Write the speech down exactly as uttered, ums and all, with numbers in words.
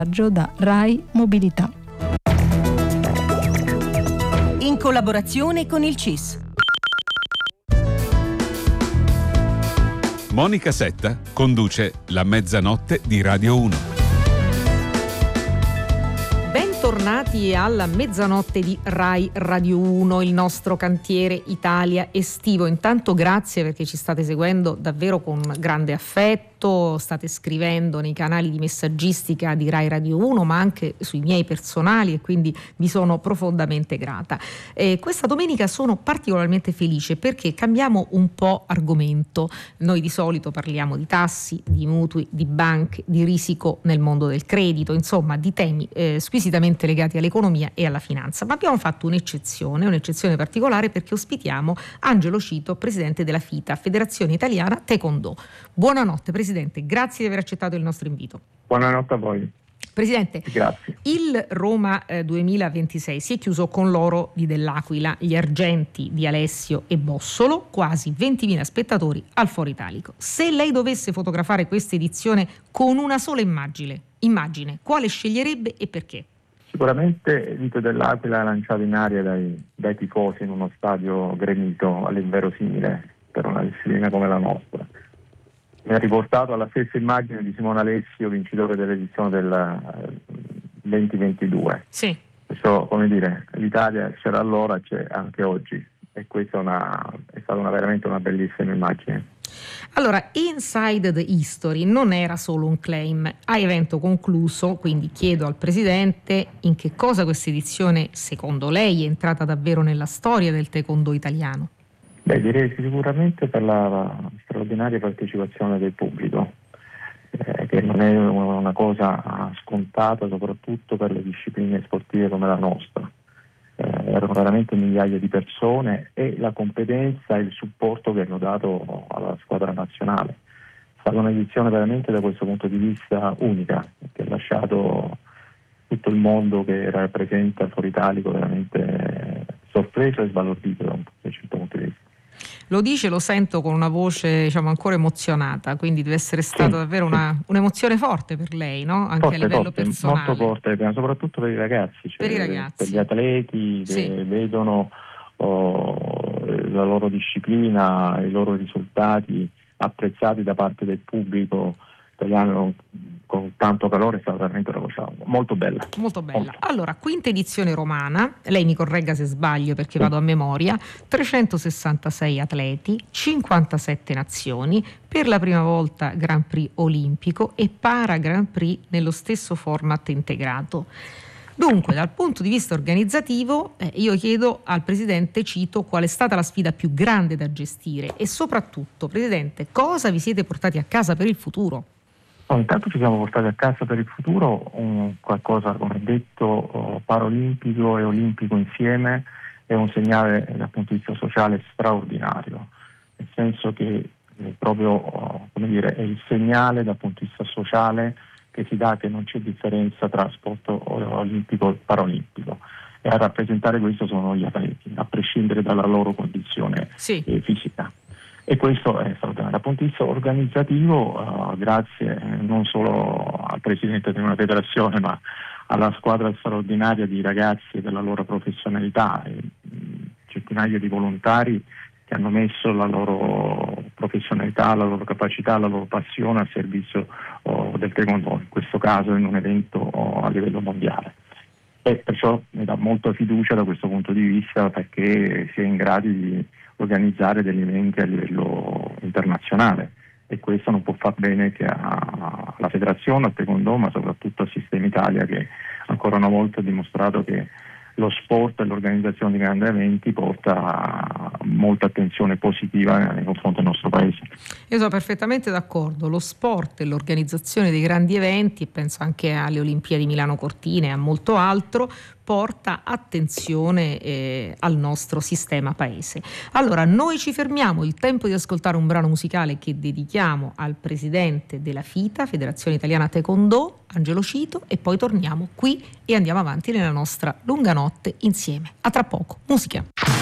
Da Rai Mobilità. In collaborazione con il C I S. Monica Setta conduce La Mezzanotte di Radio uno. Bentornati alla Mezzanotte di Rai Radio uno, il nostro cantiere Italia estivo. Intanto grazie perché ci state seguendo davvero con grande affetto, state scrivendo nei canali di messaggistica di Rai Radio uno, ma anche sui miei personali, e quindi vi sono profondamente grata. Eh, questa domenica sono particolarmente felice perché cambiamo un po' argomento. Noi di solito parliamo di tassi, di mutui, di banche, di risico nel mondo del credito, insomma di temi eh, squisitamente legati all'economia e alla finanza, ma abbiamo fatto un'eccezione, un'eccezione particolare perché ospitiamo Angelo Cito, presidente della FITA, Federazione Italiana Taekwondo. Buonanotte Presidente, grazie di aver accettato il nostro invito. Buonanotte a voi. Presidente, grazie. Il Roma eh, duemilaventisei si è chiuso con l'oro di Dell'Aquila, gli argenti di Alessio e Bossolo, quasi ventimila spettatori al Foro Italico. Se lei dovesse fotografare questa edizione con una sola immagine, immagine, quale sceglierebbe e perché? Sicuramente il Vito dell'Aquila lanciato in aria dai, dai tifosi in uno stadio gremito all'inverosimile per una disciplina come la nostra. Mi ha riportato alla stessa immagine di Simone Alessio, vincitore dell'edizione del duemilaventidue. Sì. Questo, come dire, l'Italia c'era allora, c'è anche oggi, e questa è, una, è stata una, veramente una bellissima immagine. Allora, Inside the History non era solo un claim, a evento concluso, quindi chiedo al Presidente in che cosa questa edizione, secondo lei, è entrata davvero nella storia del taekwondo italiano. Beh, direi sicuramente per la, la straordinaria partecipazione del pubblico, eh, che non è una cosa scontata, soprattutto per le discipline sportive come la nostra. Eh, erano veramente migliaia di persone e la competenza e il supporto che hanno dato alla squadra nazionale. È stata un'edizione veramente da questo punto di vista unica, che ha lasciato tutto il mondo che era presente al Foro Italico veramente sorpreso e sbalordito da un certo punto di vista. Lo dice, lo sento con una voce, diciamo, ancora emozionata, stata deve essere stata sì, davvero sì. una, un'emozione forte per lei, no? Anche forte, a livello forte, personale. Molto forte, soprattutto per i ragazzi, cioè per i ragazzi, per gli atleti che sì. vedono oh, la loro disciplina, i loro risultati apprezzati da parte del pubblico italiano con tanto calore. È stata veramente una cosa molto bella. Molto bella. Molto. Allora, quinta edizione romana, lei mi corregga se sbaglio perché sì. vado a memoria, trecentosessantasei atleti, cinquantasette nazioni, per la prima volta Grand Prix olimpico e para Grand Prix nello stesso format integrato. Dunque, dal punto di vista organizzativo, eh, io chiedo al Presidente Cito qual è stata la sfida più grande da gestire e soprattutto, Presidente, cosa vi siete portati a casa per il futuro? Oh, intanto ci siamo portati a casa per il futuro un qualcosa, come detto, oh, paraolimpico e olimpico insieme, è un segnale dal punto di vista sociale straordinario, nel senso che eh, proprio oh, come dire, è il segnale dal punto di vista sociale che si dà che non c'è differenza tra sport olimpico e paraolimpico, e a rappresentare questo sono gli atleti, a prescindere dalla loro condizione sì. eh, fisica. E questo è straordinario. Dal punto di vista organizzativo, uh, grazie eh, non solo al Presidente di una federazione, ma alla squadra straordinaria di ragazzi e della loro professionalità, e, mh, centinaia di volontari che hanno messo la loro professionalità, la loro capacità, la loro passione al servizio oh, del taekwondo, in questo caso in un evento oh, a livello mondiale. E perciò mi dà molta fiducia da questo punto di vista, perché si è in grado di organizzare degli eventi a livello internazionale, e questo non può far bene che alla federazione, al taekwondo, ma soprattutto al sistema Italia, che ancora una volta ha dimostrato che lo sport e l'organizzazione di grandi eventi porta molta attenzione positiva nei confronti del nostro paese. Io sono perfettamente d'accordo, lo sport e l'organizzazione dei grandi eventi, e penso anche alle Olimpiadi Milano Cortina e a molto altro, porta attenzione eh, al nostro sistema paese. Allora, noi ci fermiamo, il tempo di ascoltare un brano musicale che dedichiamo al presidente della FITA, Federazione Italiana Taekwondo, Angelo Cito, e poi torniamo qui e andiamo avanti nella nostra lunga notte insieme. A tra poco, musica.